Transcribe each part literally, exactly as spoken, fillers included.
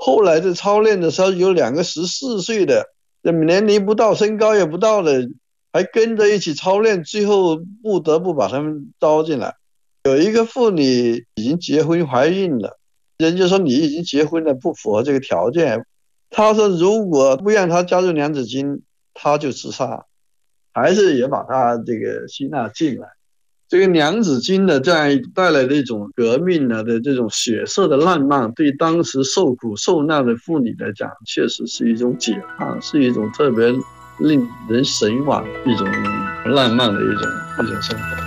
后来的操练的时候，有两个十四岁的，年龄不到，身高也不到的，还跟着一起操练，最后不得不把他们招进来。有一个妇女已经结婚怀孕了，人就说你已经结婚了，不符合这个条件。他说如果不让他加入娘子军，他就自杀，还是也把他这个吸纳进来。这个娘子军的这样带来的一种革命呢的这种血色的浪漫，对当时受苦受难的妇女来讲，确实是一种解放，是一种特别令人神往一种浪漫的一种一种生活。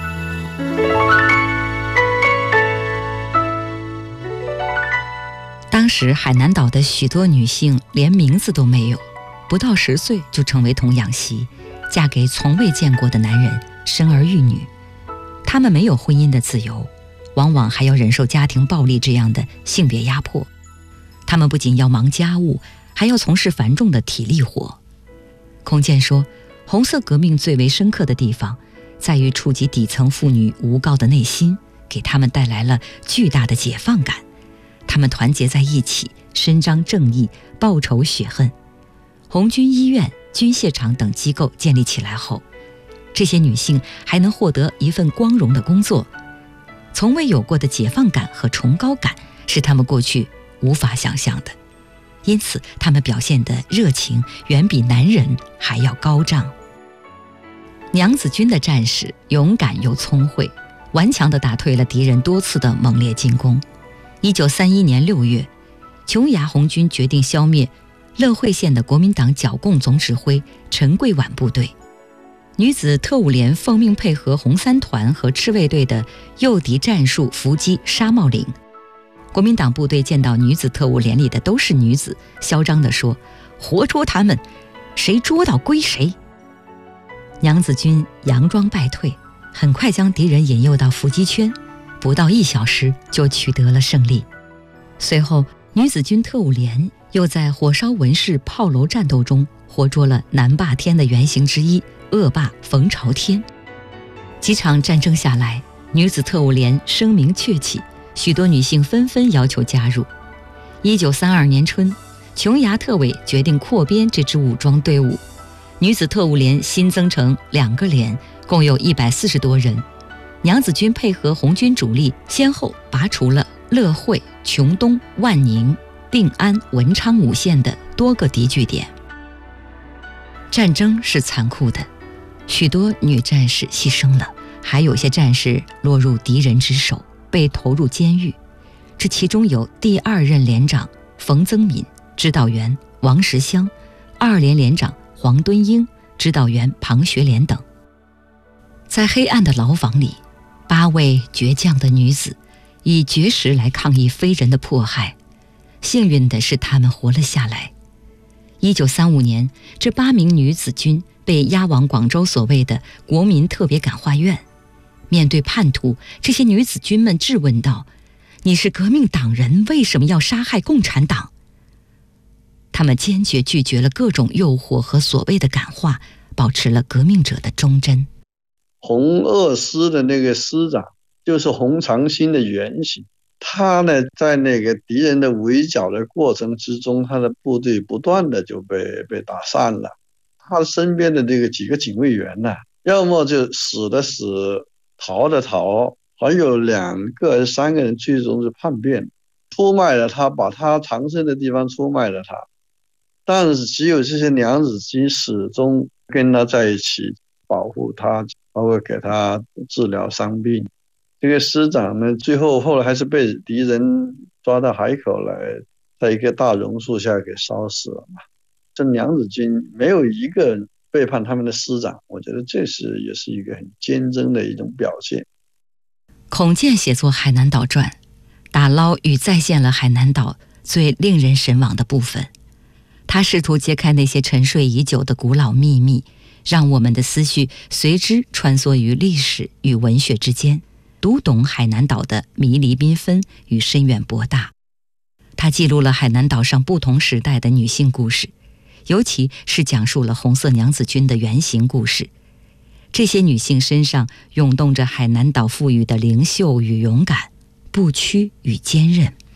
当时海南岛的许多女性连名字都没有，不到十岁就成为童养媳，嫁给从未见过的男人，生儿育女。她们没有婚姻的自由，往往还要忍受家庭暴力这样的性别压迫。她们不仅要忙家务，还要从事繁重的体力活。孔健说，红色革命最为深刻的地方在于触及底层妇女无告的内心，给她们带来了巨大的解放感。她们团结在一起，伸张正义，报仇雪恨。红军医院、军械厂等机构建立起来后，这些女性还能获得一份光荣的工作，从未有过的解放感和崇高感是她们过去无法想象的。因此她们表现的热情远比男人还要高涨。娘子军的战士勇敢又聪慧，顽强地打退了敌人多次的猛烈进攻。一九三一年六月，琼崖红军决定消灭乐惠县的国民党剿共总指挥陈桂婉部队。女子特务连奉命配合红三团和赤卫队的诱敌战术伏击沙帽岭。国民党部队见到女子特务连里的都是女子，嚣张地说：“活捉他们，谁捉到归谁。”娘子军佯装败退，很快将敌人引诱到伏击圈，不到一小时就取得了胜利。随后女子军特务连又在火烧文市炮楼战斗中活捉了南霸天的原型之一恶霸冯朝天。几场战争下来，女子特务连声名鹊起，许多女性纷纷要求加入。一九三二年春，琼崖特委决定扩编这支武装队伍，女子特务连新增成两个连，共有一百四十多人。娘子军配合红军主力，先后拔除了乐惠、琼东、万宁、定安、文昌五县的多个敌据点。战争是残酷的，许多女战士牺牲了，还有些战士落入敌人之手，被投入监狱。这其中有第二任连长冯增敏、指导员王石香，二连连长黄敦英、指导员庞学莲等。在黑暗的牢房里，八位倔强的女子以绝食来抗议非人的迫害，幸运的是她们活了下来。一九三五年，这八名女子军被押往广州所谓的国民特别感化院。面对叛徒，这些女子军们质问道：“你是革命党人，为什么要杀害共产党？”他们坚决拒绝了各种诱惑和所谓的感化，保持了革命者的忠贞。 红二师的那个师长就是洪长兴的原型，他呢在那个敌人的围剿的过程之中，他的部队不断的就被被打散了。他身边的这个几个警卫员呢，要么就死的死，逃的逃，还有两个三个人最终是叛变，出卖了他，把他藏身的地方出卖了他。但是只有这些娘子军始终跟他在一起，保护他，包括给他治疗伤病。这个师长呢，最后后来还是被敌人抓到海口来，在一个大榕树下给烧死了嘛。这娘子军没有一个人背叛他们的师长，我觉得这是也是一个很坚贞的一种表现。 孔健写作《海南岛传》，打捞与再现了海南岛最令人神往的部分。他试图揭开那些沉睡已久的古老秘密，让我们的思绪随之穿梭于历史与文学之间，读懂海南岛的迷离缤纷与深远博大。他记录了海南岛上不同时代的女性故事，尤其是讲述了红色娘子军的原型故事。这些女性身上涌动着海南岛赋予的灵秀与勇敢，不屈与坚韧。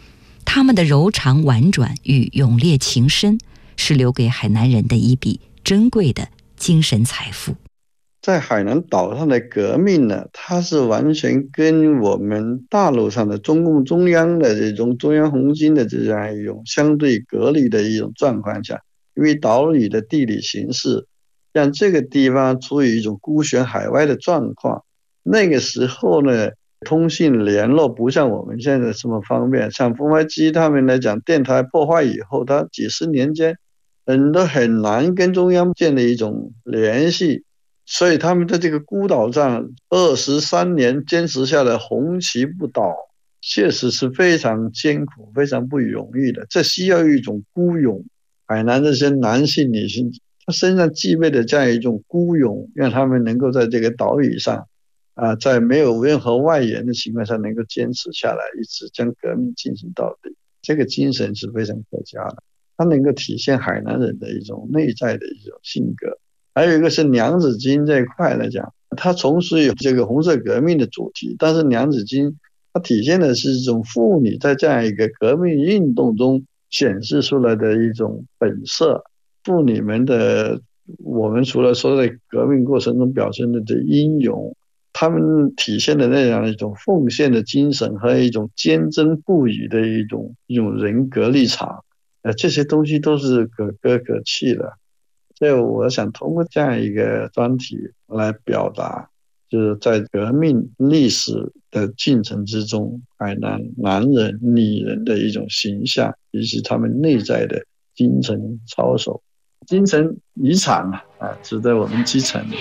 他们的柔肠婉转与勇烈情深，是留给海南人的一笔珍贵的精神财富。 在海南岛上的革命呢，它是完全跟我们大陆上的中共中央的这种中央红军的这样一种相对隔离的一种状况下，因为岛屿的地理形势让这个地方处于一种孤悬海外的状况。那个时候呢，通信联络不像我们现在这么方便，像丰怀基他们来讲，电台破坏以后，他几十年间人都很难跟中央建立一种联系，所以他们在这个孤岛上二十三年坚持下来，红旗不倒，确实是非常艰苦非常不容易的。这需要一种孤勇，海南这些男性女性他身上具备的这样一种孤勇，让他们能够在这个岛屿上啊，在没有任何外援的情况下能够坚持下来，一直将革命进行到底，这个精神是非常可嘉的。它能够体现海南人的一种内在的一种性格。还有一个是娘子军这一块来讲，它同时有这个红色革命的主题，但是娘子军它体现的是一种妇女在这样一个革命运动中显示出来的一种本色，妇女们的，我们除了说在革命过程中表现的这英勇，他们体现的那样一种奉献的精神和一种坚贞不渝的一种一种人格立场，呃，这些东西都是可歌可泣的。所以我想通过这样一个专题来表达，就是在革命历史的进程之中，海南男人女人的一种形象，以及他们内在的精神操守、精神遗产啊，啊值得我们继承。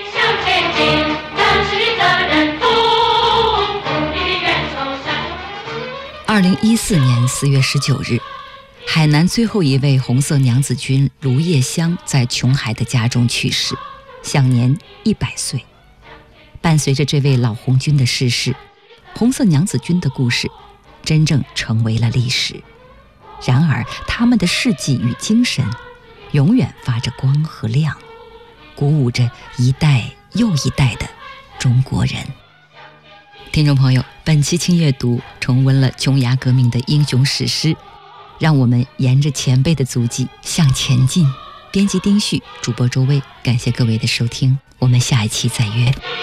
二零一四年四月十九日，海南最后一位红色娘子军卢叶香在琼海的家中去世，享年一百岁。伴随着这位老红军的逝世，红色娘子军的故事真正成为了历史。然而他们的事迹与精神永远发着光和亮，鼓舞着一代又一代的中国人。听众朋友，本期轻阅读重温了琼崖革命的英雄史诗，让我们沿着前辈的足迹向前进。编辑丁旭，主播周薇，感谢各位的收听，我们下一期再约。